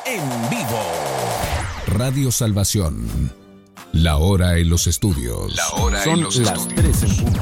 en vivo. Radio Salvación. La hora en los estudios. Son las 3 en punto.